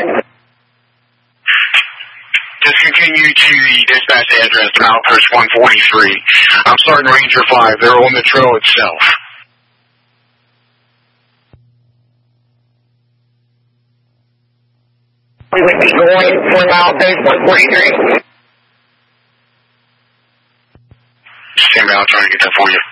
ahead. Just continue to the dispatch address, Milepost 143. I'm starting Ranger 5. They're on the trail itself. We would be going for Milepost 143. Stand by, I'll try to get that for you.